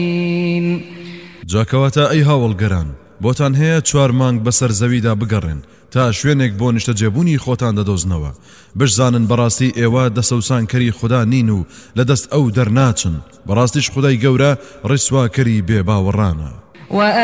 جاکەواتە ئەی هاوڵگەران بۆتان هەیە 4 مانگ بەسەر زەویدا بگەڕێن تا شوێنێک بۆ نیشتە جێبوونی خۆتان دەدۆزنەوە بشزانن بەڕاستی ئێوە دەسەوسانکەری خوددا نین و لەدەست ئەو دەرناچن بەڕاستیش خودای گەورە ڕیسواکەری بێباوەڕانە